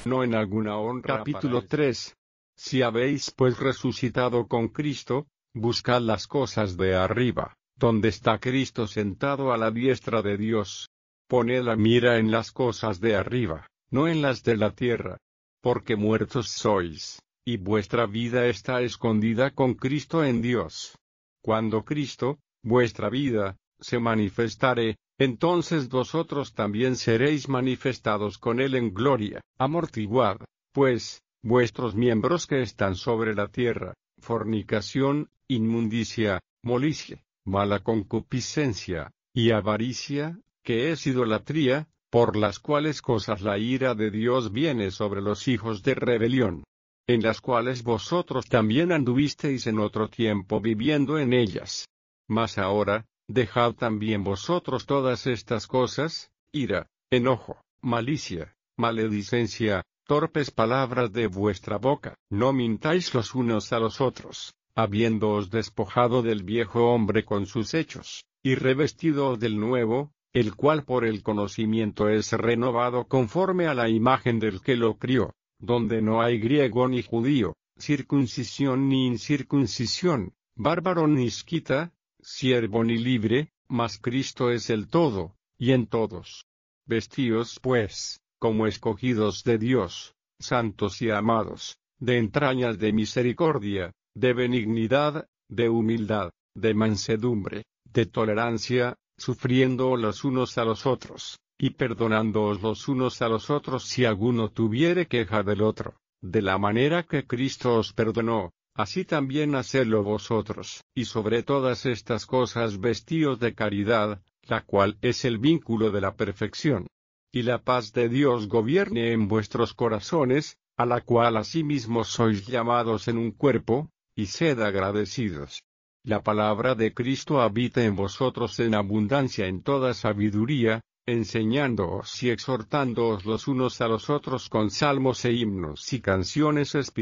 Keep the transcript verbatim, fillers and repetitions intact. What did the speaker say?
no en alguna honra. Capítulo tres. Si habéis pues resucitado con Cristo, buscad las cosas de arriba, donde está Cristo sentado a la diestra de Dios. Poned la mira en las cosas de arriba, no en las de la tierra. Porque muertos sois, y vuestra vida está escondida con Cristo en Dios. Cuando Cristo, vuestra vida, se manifestare, entonces vosotros también seréis manifestados con él en gloria. Amortiguad, pues, vuestros miembros que están sobre la tierra, fornicación, inmundicia, molicie, mala concupiscencia, y avaricia, que es idolatría, por las cuales cosas la ira de Dios viene sobre los hijos de rebelión, en las cuales vosotros también anduvisteis en otro tiempo viviendo en ellas. Mas ahora, dejad también vosotros todas estas cosas, ira, enojo, malicia, maledicencia, torpes palabras de vuestra boca. No mintáis los unos a los otros, habiéndoos despojado del viejo hombre con sus hechos, y revestido del nuevo, el cual por el conocimiento es renovado conforme a la imagen del que lo crió, donde no hay griego ni judío, circuncisión ni incircuncisión, bárbaro ni escita, siervo ni libre, mas Cristo es el todo, y en todos. Vestíos pues, como escogidos de Dios, santos y amados, de entrañas de misericordia, de benignidad, de humildad, de mansedumbre, de tolerancia, sufriendo los unos a los otros, y perdonándoos los unos a los otros si alguno tuviere queja del otro, de la manera que Cristo os perdonó, así también hacedlo vosotros. Y sobre todas estas cosas vestíos de caridad, la cual es el vínculo de la perfección. Y la paz de Dios gobierne en vuestros corazones, a la cual asimismo sois llamados en un cuerpo, y sed agradecidos. La palabra de Cristo habita en vosotros en abundancia en toda sabiduría, enseñándoos y exhortándoos los unos a los otros con salmos e himnos y canciones espirituales